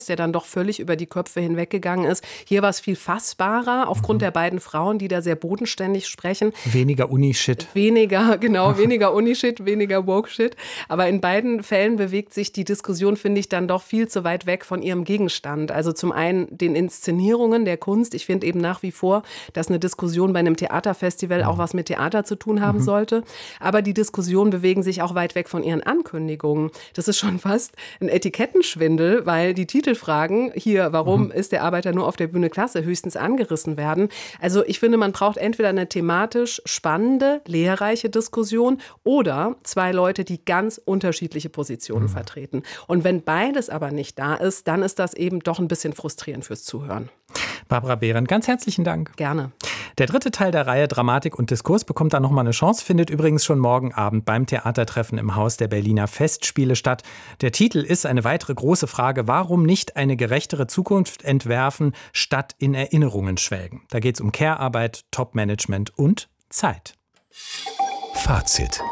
der dann doch völlig über die Köpfe hinweggegangen ist. Hier war es viel fassbarer, aufgrund der beiden Frauen, die da sehr bodenständig sprechen. Weniger Uni-Shit. Weniger Uni-Shit, weniger Woke-Shit. Aber in beiden Fällen bewegt sich die Diskussion, finde ich, dann doch viel zu weit weg von ihrem Gegenstand. Also zum einen den Inszenierungen der Kunst. Ich finde eben nach wie vor, dass eine Diskussion bei einem Theaterfestival auch was mit Theater zu tun haben sollte. Aber die Diskussionen bewegen sich auch weit weg von ihren Ankündigungen. Das ist schon fast ein Etikettenschwindel, weil die Titelfragen hier, warum ist der Arbeiter nur auf der Bühne Klasse, höchstens angerissen werden. Also ich finde, man braucht entweder eine thematisch spannende, lehrreiche Diskussion oder zwei Leute, die ganz unterschiedliche Positionen vertreten. Und wenn beides aber nicht da ist, dann ist das eben doch ein bisschen frustrierend fürs Zuhören. Barbara Behrendt, ganz herzlichen Dank. Gerne. Der dritte Teil der Reihe Dramatik und Diskurs bekommt dann nochmal eine Chance, findet übrigens schon morgen Abend beim Theatertreffen im Haus der Berliner Festspiele statt. Der Titel ist eine weitere große Frage: Warum nicht eine gerechtere Zukunft entwerfen, statt in Erinnerungen schwelgen? Da geht es um Care-Arbeit, Top-Management und Zeit. Fazit.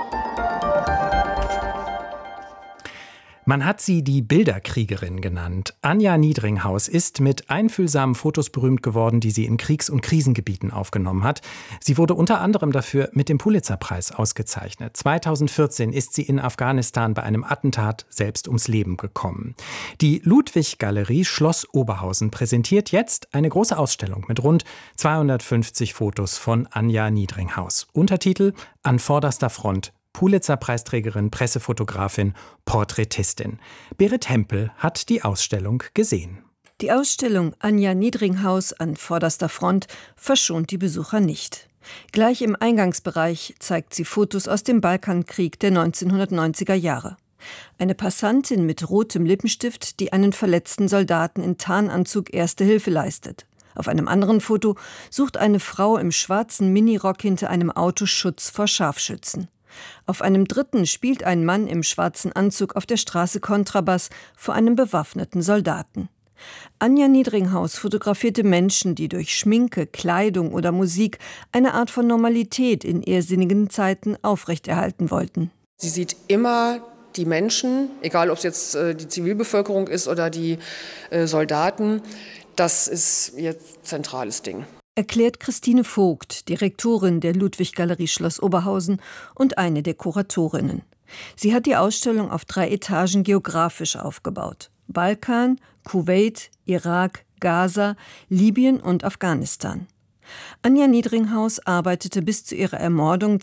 Man hat sie die Bilderkriegerin genannt. Anja Niedringhaus ist mit einfühlsamen Fotos berühmt geworden, die sie in Kriegs- und Krisengebieten aufgenommen hat. Sie wurde unter anderem dafür mit dem Pulitzer-Preis ausgezeichnet. 2014 ist sie in Afghanistan bei einem Attentat selbst ums Leben gekommen. Die Ludwig-Galerie Schloss Oberhausen präsentiert jetzt eine große Ausstellung mit rund 250 Fotos von Anja Niedringhaus. Untertitel: An vorderster Front. Pulitzer-Preisträgerin, Pressefotografin, Porträtistin. Berit Hempel hat die Ausstellung gesehen. Die Ausstellung Anja Niedringhaus an vorderster Front verschont die Besucher nicht. Gleich im Eingangsbereich zeigt sie Fotos aus dem Balkankrieg der 1990er Jahre. Eine Passantin mit rotem Lippenstift, die einen verletzten Soldaten in Tarnanzug Erste Hilfe leistet. Auf einem anderen Foto sucht eine Frau im schwarzen Minirock hinter einem Auto Schutz vor Scharfschützen. Auf einem dritten spielt ein Mann im schwarzen Anzug auf der Straße Kontrabass vor einem bewaffneten Soldaten. Anja Niedringhaus fotografierte Menschen, die durch Schminke, Kleidung oder Musik eine Art von Normalität in irrsinnigen Zeiten aufrechterhalten wollten. Sie sieht immer die Menschen, egal ob es jetzt die Zivilbevölkerung ist oder die Soldaten, das ist ihr zentrales Ding. Erklärt Christine Vogt, Direktorin der Ludwig-Galerie Schloss Oberhausen und eine der Kuratorinnen. Sie hat die Ausstellung auf 3 Etagen geografisch aufgebaut: Balkan, Kuwait, Irak, Gaza, Libyen und Afghanistan. Anja Niedringhaus arbeitete bis zu ihrer Ermordung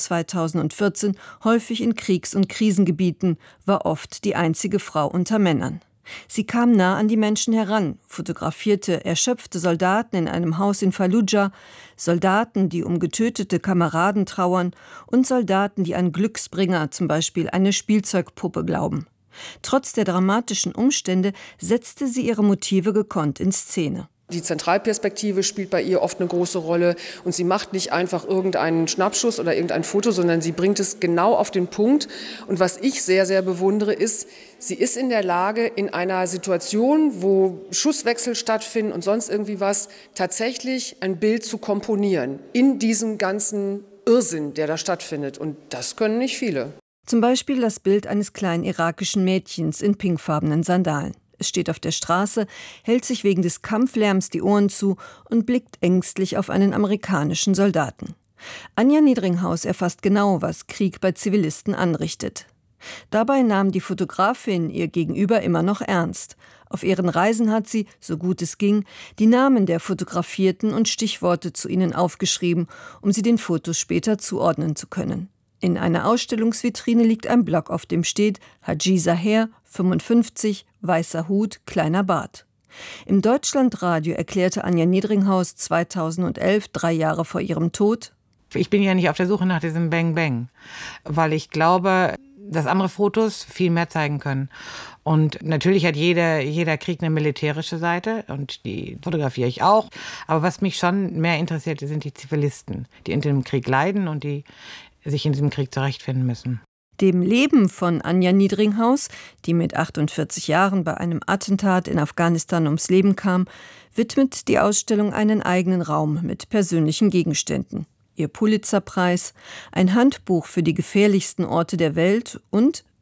2014 häufig in Kriegs- und Krisengebieten, war oft die einzige Frau unter Männern. Sie kam nah an die Menschen heran, fotografierte erschöpfte Soldaten in einem Haus in Fallujah, Soldaten, die um getötete Kameraden trauern und Soldaten, die an Glücksbringer, zum Beispiel eine Spielzeugpuppe, glauben. Trotz der dramatischen Umstände setzte sie ihre Motive gekonnt in Szene. Die Zentralperspektive spielt bei ihr oft eine große Rolle und sie macht nicht einfach irgendeinen Schnappschuss oder irgendein Foto, sondern sie bringt es genau auf den Punkt. Und was ich sehr, sehr bewundere, ist, sie ist in der Lage, in einer Situation, wo Schusswechsel stattfinden und sonst irgendwie was, tatsächlich ein Bild zu komponieren in diesem ganzen Irrsinn, der da stattfindet. Und das können nicht viele. Zum Beispiel das Bild eines kleinen irakischen Mädchens in pinkfarbenen Sandalen. Es steht auf der Straße, hält sich wegen des Kampflärms die Ohren zu und blickt ängstlich auf einen amerikanischen Soldaten. Anja Niedringhaus erfasst genau, was Krieg bei Zivilisten anrichtet. Dabei nahm die Fotografin ihr Gegenüber immer noch ernst. Auf ihren Reisen hat sie, so gut es ging, die Namen der Fotografierten und Stichworte zu ihnen aufgeschrieben, um sie den Fotos später zuordnen zu können. In einer Ausstellungsvitrine liegt ein Block, auf dem steht Haji Zaher, 55, weißer Hut, kleiner Bart. Im Deutschlandradio erklärte Anja Niedringhaus 2011, 3 Jahre vor ihrem Tod: Ich bin ja nicht auf der Suche nach diesem Bang Bang, weil ich glaube, dass andere Fotos viel mehr zeigen können. Und natürlich hat jeder Krieg eine militärische Seite und die fotografiere ich auch. Aber was mich schon mehr interessiert, sind die Zivilisten, die in dem Krieg leiden und die sich in diesem Krieg zurechtfinden müssen. Dem Leben von Anja Niedringhaus, die mit 48 Jahren bei einem Attentat in Afghanistan ums Leben kam, widmet die Ausstellung einen eigenen Raum mit persönlichen Gegenständen. Ihr Pulitzerpreis, ein Handbuch für die gefährlichsten Orte der Welt und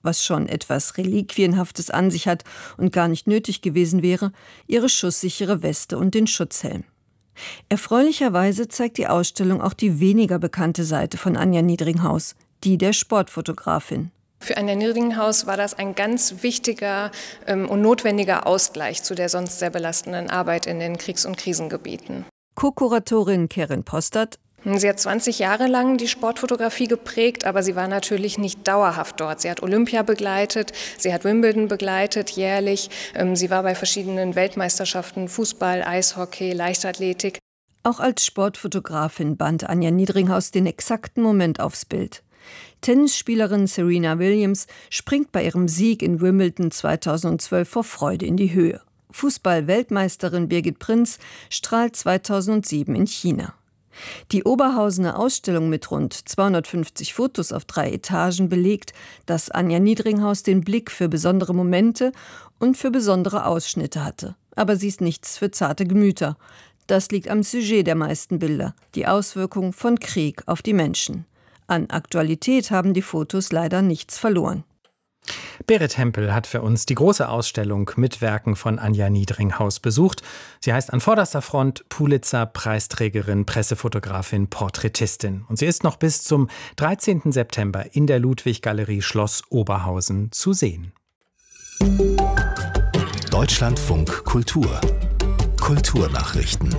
was schon etwas Reliquienhaftes an sich hat und gar nicht nötig gewesen wäre, ihre schusssichere Weste und den Schutzhelm. Erfreulicherweise zeigt die Ausstellung auch die weniger bekannte Seite von Anja Niedringhaus, die der Sportfotografin. Für Anja Niedringhaus war das ein ganz wichtiger und notwendiger Ausgleich zu der sonst sehr belastenden Arbeit in den Kriegs- und Krisengebieten. Co-Kuratorin Karin Postert: Sie hat 20 Jahre lang die Sportfotografie geprägt, aber sie war natürlich nicht dauerhaft dort. Sie hat Olympia begleitet, sie hat Wimbledon begleitet, jährlich. Sie war bei verschiedenen Weltmeisterschaften, Fußball, Eishockey, Leichtathletik. Auch als Sportfotografin band Anja Niedringhaus den exakten Moment aufs Bild. Tennisspielerin Serena Williams springt bei ihrem Sieg in Wimbledon 2012 vor Freude in die Höhe. Fußball-Weltmeisterin Birgit Prinz strahlt 2007 in China. Die Oberhausener Ausstellung mit rund 250 Fotos auf 3 Etagen belegt, dass Anja Niedringhaus den Blick für besondere Momente und für besondere Ausschnitte hatte. Aber sie ist nichts für zarte Gemüter. Das liegt am Sujet der meisten Bilder, die Auswirkung von Krieg auf die Menschen. An Aktualität haben die Fotos leider nichts verloren. Berit Hempel hat für uns die große Ausstellung mit Werken von Anja Niedringhaus besucht. Sie heißt an vorderster Front Pulitzer-Preisträgerin, Pressefotografin, Porträtistin. Und sie ist noch bis zum 13. September in der Ludwig-Galerie Schloss Oberhausen zu sehen. Deutschlandfunk Kultur. Kulturnachrichten.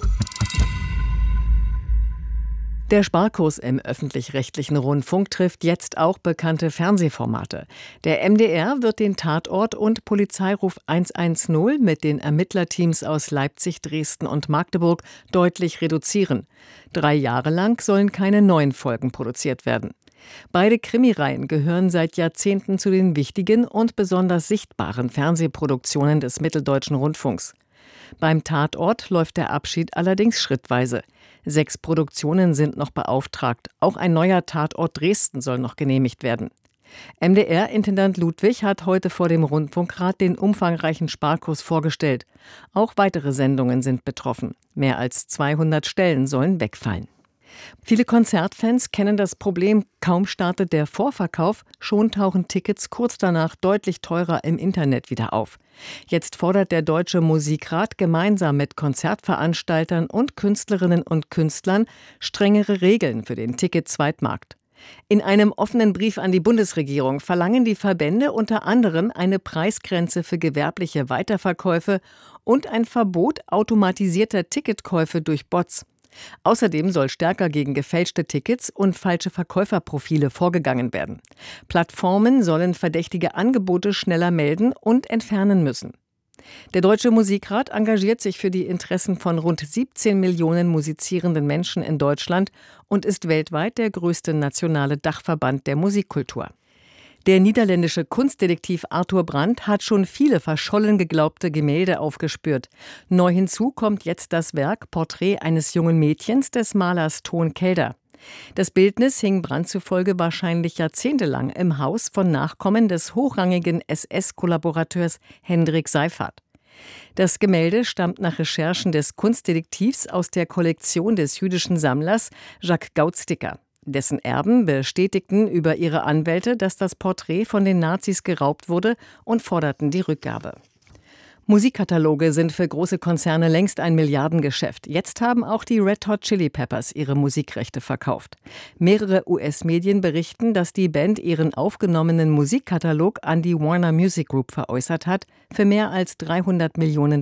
Der Sparkurs im öffentlich-rechtlichen Rundfunk trifft jetzt auch bekannte Fernsehformate. Der MDR wird den Tatort und Polizeiruf 110 mit den Ermittlerteams aus Leipzig, Dresden und Magdeburg deutlich reduzieren. 3 Jahre lang sollen keine neuen Folgen produziert werden. Beide Krimireihen gehören seit Jahrzehnten zu den wichtigen und besonders sichtbaren Fernsehproduktionen des Mitteldeutschen Rundfunks. Beim Tatort läuft der Abschied allerdings schrittweise. 6 Produktionen sind noch beauftragt. Auch ein neuer Tatort Dresden soll noch genehmigt werden. MDR-Intendant Ludwig hat heute vor dem Rundfunkrat den umfangreichen Sparkurs vorgestellt. Auch weitere Sendungen sind betroffen. Mehr als 200 Stellen sollen wegfallen. Viele Konzertfans kennen das Problem, kaum startet der Vorverkauf, schon tauchen Tickets kurz danach deutlich teurer im Internet wieder auf. Jetzt fordert der Deutsche Musikrat gemeinsam mit Konzertveranstaltern und Künstlerinnen und Künstlern strengere Regeln für den Ticket-Zweitmarkt. In einem offenen Brief an die Bundesregierung verlangen die Verbände unter anderem eine Preisgrenze für gewerbliche Weiterverkäufe und ein Verbot automatisierter Ticketkäufe durch Bots. Außerdem soll stärker gegen gefälschte Tickets und falsche Verkäuferprofile vorgegangen werden. Plattformen sollen verdächtige Angebote schneller melden und entfernen müssen. Der Deutsche Musikrat engagiert sich für die Interessen von rund 17 Millionen musizierenden Menschen in Deutschland und ist weltweit der größte nationale Dachverband der Musikkultur. Der niederländische Kunstdetektiv Arthur Brandt hat schon viele verschollen geglaubte Gemälde aufgespürt. Neu hinzu kommt jetzt das Werk Porträt eines jungen Mädchens des Malers Toon Kelder. Das Bildnis hing Brandt zufolge wahrscheinlich jahrzehntelang im Haus von Nachkommen des hochrangigen SS-Kollaborateurs Hendrik Seyfarth. Das Gemälde stammt nach Recherchen des Kunstdetektivs aus der Kollektion des jüdischen Sammlers Jacques Gautsticker. Dessen Erben bestätigten über ihre Anwälte, dass das Porträt von den Nazis geraubt wurde und forderten die Rückgabe. Musikkataloge sind für große Konzerne längst ein Milliardengeschäft. Jetzt haben auch die Red Hot Chili Peppers ihre Musikrechte verkauft. Mehrere US-Medien berichten, dass die Band ihren aufgenommenen Musikkatalog an die Warner Music Group veräußert hat für mehr als $300 Millionen.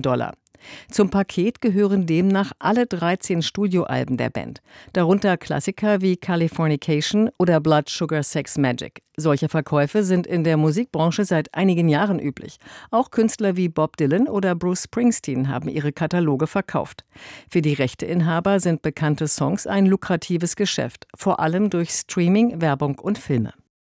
Zum Paket gehören demnach alle 13 Studioalben der Band, darunter Klassiker wie Californication oder Blood Sugar Sex Magic. Solche Verkäufe sind in der Musikbranche seit einigen Jahren üblich. Auch Künstler wie Bob Dylan oder Bruce Springsteen haben ihre Kataloge verkauft. Für die Rechteinhaber sind bekannte Songs ein lukratives Geschäft, vor allem durch Streaming, Werbung und Filme.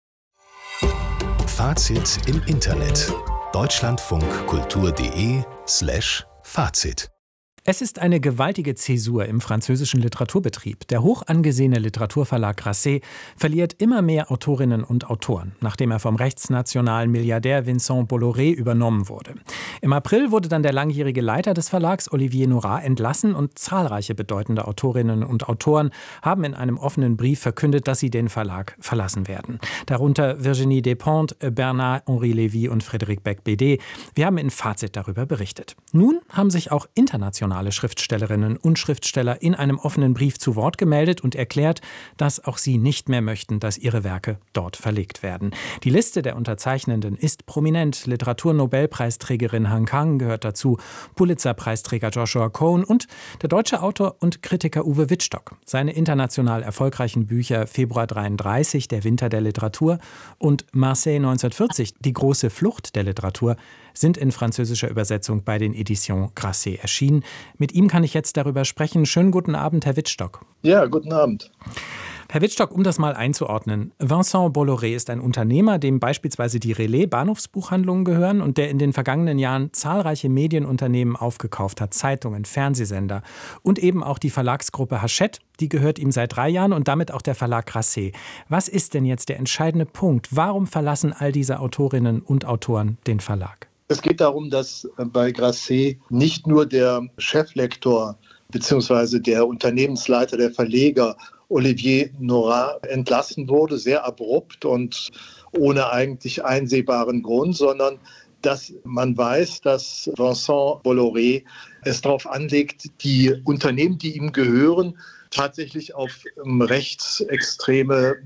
Fazit im Internet. Deutschlandfunkkultur.de/Fazit Es ist eine gewaltige Zäsur im französischen Literaturbetrieb. Der hoch angesehene Literaturverlag Grasset verliert immer mehr Autorinnen und Autoren, nachdem er vom rechtsnationalen Milliardär Vincent Bolloré übernommen wurde. Im April wurde dann der langjährige Leiter des Verlags, Olivier Norat, entlassen und zahlreiche bedeutende Autorinnen und Autoren haben in einem offenen Brief verkündet, dass sie den Verlag verlassen werden. Darunter Virginie Despentes, Bernard-Henri Lévy und Frédéric Becbédé. Wir haben in Fazit darüber berichtet. Nun haben sich auch internationale Schriftstellerinnen und Schriftsteller in einem offenen Brief zu Wort gemeldet und erklärt, dass auch sie nicht mehr möchten, dass ihre Werke dort verlegt werden. Die Liste der Unterzeichnenden ist prominent. Literaturnobelpreisträgerin Han Kang gehört dazu, Pulitzer-Preisträger Joshua Cohen und der deutsche Autor und Kritiker Uwe Wittstock. Seine international erfolgreichen Bücher Februar 33, Der Winter der Literatur und Marseille 1940, Die große Flucht der Literatur, sind in französischer Übersetzung bei den Editions Grasset erschienen. Mit ihm kann ich jetzt darüber sprechen. Schönen guten Abend, Herr Wittstock. Ja, guten Abend. Herr Wittstock, um das mal einzuordnen. Vincent Bolloré ist ein Unternehmer, dem beispielsweise die Relais Bahnhofsbuchhandlungen gehören und der in den vergangenen Jahren zahlreiche Medienunternehmen aufgekauft hat, Zeitungen, Fernsehsender und eben auch die Verlagsgruppe Hachette, die gehört ihm seit 3 Jahren und damit auch der Verlag Grasset. Was ist denn jetzt der entscheidende Punkt? Warum verlassen all diese Autorinnen und Autoren den Verlag? Es geht darum, dass bei Grasset nicht nur der Cheflektor bzw. der Unternehmensleiter, der Verleger Olivier Norat entlassen wurde, sehr abrupt und ohne eigentlich einsehbaren Grund, sondern dass man weiß, dass Vincent Bolloré es darauf anlegt, die Unternehmen, die ihm gehören, tatsächlich auf rechtsextreme,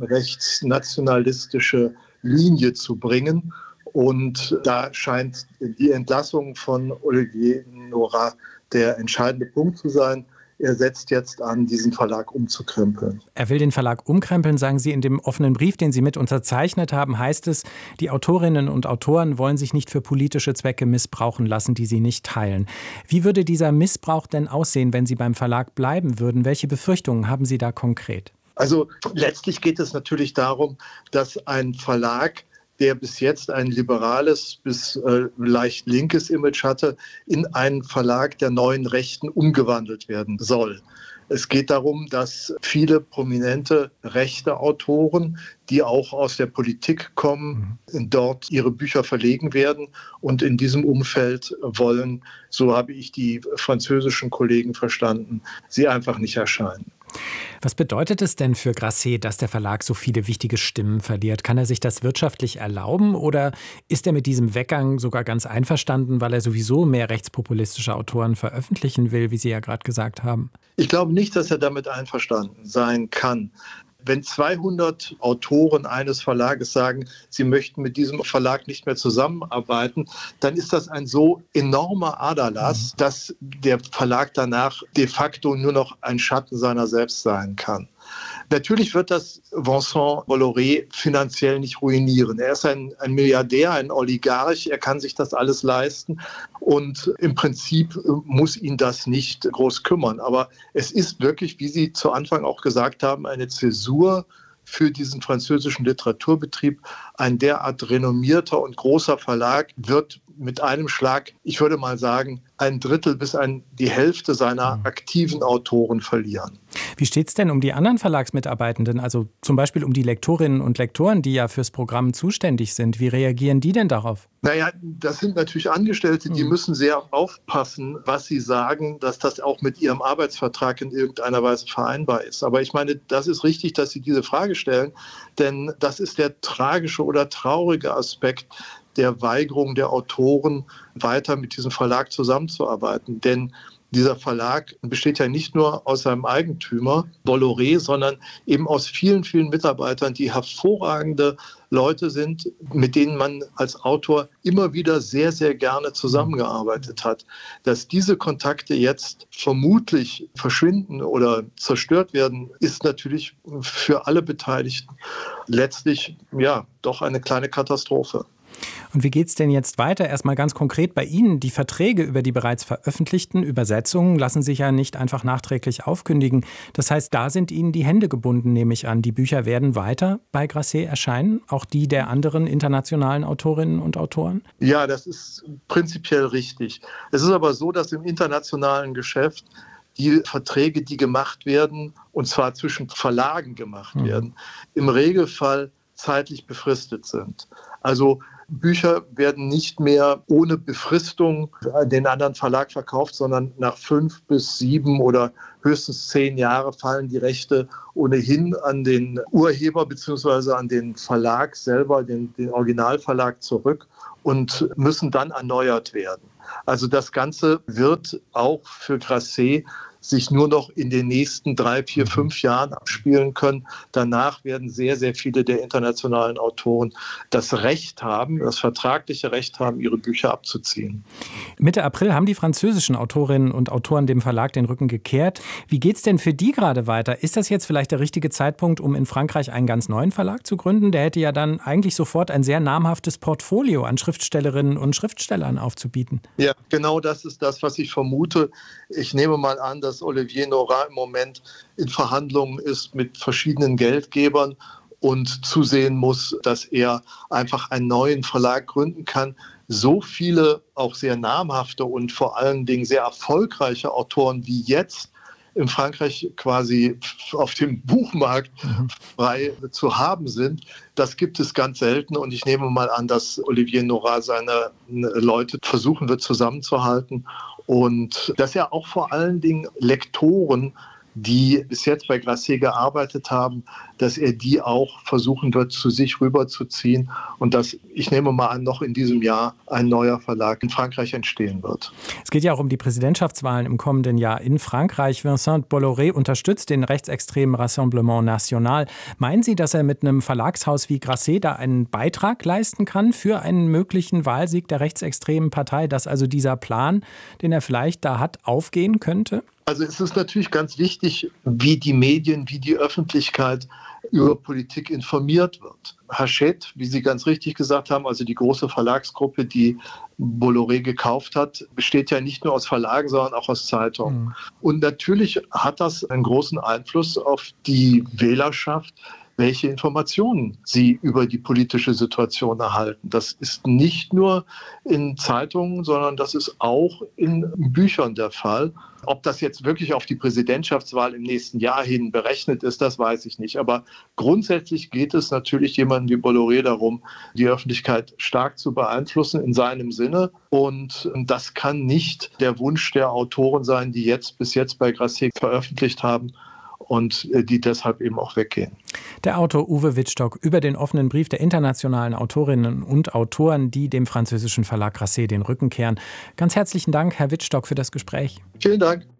rechtsnationalistische Linie zu bringen. Und da scheint die Entlassung von Olivier Norat der entscheidende Punkt zu sein. Er setzt jetzt an, diesen Verlag umzukrempeln. Er will den Verlag umkrempeln, sagen Sie. In dem offenen Brief, den Sie mit unterzeichnet haben, heißt es, die Autorinnen und Autoren wollen sich nicht für politische Zwecke missbrauchen lassen, die sie nicht teilen. Wie würde dieser Missbrauch denn aussehen, wenn Sie beim Verlag bleiben würden? Welche Befürchtungen haben Sie da konkret? Also letztlich geht es natürlich darum, dass ein Verlag, der bis jetzt ein liberales bis leicht linkes Image hatte, in einen Verlag der neuen Rechten umgewandelt werden soll. Es geht darum, dass viele prominente rechte Autoren, die auch aus der Politik kommen, dort ihre Bücher verlegen werden und in diesem Umfeld wollen, so habe ich die französischen Kollegen verstanden, sie einfach nicht erscheinen. Was bedeutet es denn für Grasset, dass der Verlag so viele wichtige Stimmen verliert? Kann er sich das wirtschaftlich erlauben oder ist er mit diesem Weggang sogar ganz einverstanden, weil er sowieso mehr rechtspopulistische Autoren veröffentlichen will, wie Sie ja gerade gesagt haben? Ich glaube nicht, dass er damit einverstanden sein kann. Wenn 200 Autoren eines Verlages sagen, sie möchten mit diesem Verlag nicht mehr zusammenarbeiten, dann ist das ein so enormer Aderlass, dass der Verlag danach de facto nur noch ein Schatten seiner selbst sein kann. Natürlich wird das Vincent Bolloré finanziell nicht ruinieren. Er ist ein Milliardär, ein Oligarch, er kann sich das alles leisten und im Prinzip muss ihn das nicht groß kümmern. Aber es ist wirklich, wie Sie zu Anfang auch gesagt haben, eine Zäsur für diesen französischen Literaturbetrieb. Ein derart renommierter und großer Verlag wird mit einem Schlag, ich würde mal sagen, 1/3 bis die Hälfte seiner aktiven Autoren verlieren. Wie steht es denn um die anderen Verlagsmitarbeitenden, also zum Beispiel um die Lektorinnen und Lektoren, die ja fürs Programm zuständig sind? Wie reagieren die denn darauf? Naja, das sind natürlich Angestellte, die müssen sehr aufpassen, was sie sagen, dass das auch mit ihrem Arbeitsvertrag in irgendeiner Weise vereinbar ist. Aber ich meine, das ist richtig, dass Sie diese Frage stellen, denn das ist der tragische oder traurige Aspekt der Weigerung der Autoren, weiter mit diesem Verlag zusammenzuarbeiten. Denn dieser Verlag besteht ja nicht nur aus seinem Eigentümer Bolloré, sondern eben aus vielen, vielen Mitarbeitern, die hervorragende Leute sind, mit denen man als Autor immer wieder sehr, sehr gerne zusammengearbeitet hat. Dass diese Kontakte jetzt vermutlich verschwinden oder zerstört werden, ist natürlich für alle Beteiligten letztlich ja doch eine kleine Katastrophe. Und wie geht's denn jetzt weiter? Erstmal ganz konkret bei Ihnen. Die Verträge über die bereits veröffentlichten Übersetzungen lassen sich ja nicht einfach nachträglich aufkündigen. Das heißt, da sind Ihnen die Hände gebunden, nehme ich an. Die Bücher werden weiter bei Grasset erscheinen, auch die der anderen internationalen Autorinnen und Autoren? Ja, das ist prinzipiell richtig. Es ist aber so, dass im internationalen Geschäft die Verträge, die gemacht werden, und zwar zwischen Verlagen gemacht werden, im Regelfall zeitlich befristet sind. Also Bücher werden nicht mehr ohne Befristung an den anderen Verlag verkauft, sondern nach 5 bis 7 oder höchstens 10 Jahre fallen die Rechte ohnehin an den Urheber bzw. an den Verlag selber, den Originalverlag zurück und müssen dann erneuert werden. Also das Ganze wird auch für Grasset sich nur noch in den nächsten 3, 4, 5 Jahren abspielen können. Danach werden sehr, sehr viele der internationalen Autoren das Recht haben, das vertragliche Recht haben, ihre Bücher abzuziehen. Mitte April haben die französischen Autorinnen und Autoren dem Verlag den Rücken gekehrt. Wie geht's denn für die gerade weiter? Ist das jetzt vielleicht der richtige Zeitpunkt, um in Frankreich einen ganz neuen Verlag zu gründen? Der hätte ja dann eigentlich sofort ein sehr namhaftes Portfolio an Schriftstellerinnen und Schriftstellern aufzubieten. Ja, genau das ist das, was ich vermute. Ich nehme mal an, dass Olivier Nora im Moment in Verhandlungen ist mit verschiedenen Geldgebern und zusehen muss, dass er einfach einen neuen Verlag gründen kann. So viele auch sehr namhafte und vor allen Dingen sehr erfolgreiche Autoren wie jetzt in Frankreich quasi auf dem Buchmarkt frei zu haben sind, das gibt es ganz selten. Und ich nehme mal an, dass Olivier Nora seine Leute versuchen wird zusammenzuhalten und dass er auch vor allen Dingen Lektoren, die bis jetzt bei Grasset gearbeitet haben, dass er die auch versuchen wird, zu sich rüberzuziehen und dass, ich nehme mal an, noch in diesem Jahr ein neuer Verlag in Frankreich entstehen wird. Es geht ja auch um die Präsidentschaftswahlen im kommenden Jahr in Frankreich. Vincent Bolloré unterstützt den rechtsextremen Rassemblement National. Meinen Sie, dass er mit einem Verlagshaus wie Grasset da einen Beitrag leisten kann für einen möglichen Wahlsieg der rechtsextremen Partei, dass also dieser Plan, den er vielleicht da hat, aufgehen könnte? Also es ist natürlich ganz wichtig, wie die Medien, wie die Öffentlichkeit über Politik informiert wird. Hachette, wie Sie ganz richtig gesagt haben, also die große Verlagsgruppe, die Bolloré gekauft hat, besteht ja nicht nur aus Verlagen, sondern auch aus Zeitungen. Und natürlich hat das einen großen Einfluss auf die Wählerschaft, welche Informationen sie über die politische Situation erhalten. Das ist nicht nur in Zeitungen, sondern das ist auch in Büchern der Fall. Ob das jetzt wirklich auf die Präsidentschaftswahl im nächsten Jahr hin berechnet ist, das weiß ich nicht. Aber grundsätzlich geht es natürlich jemandem wie Bolloré darum, die Öffentlichkeit stark zu beeinflussen in seinem Sinne. Und das kann nicht der Wunsch der Autoren sein, die bis jetzt bei Grasset veröffentlicht haben und die deshalb eben auch weggehen. Der Autor Uwe Wittstock über den offenen Brief der internationalen Autorinnen und Autoren, die dem französischen Verlag Grasset den Rücken kehren. Ganz herzlichen Dank, Herr Wittstock, für das Gespräch. Vielen Dank.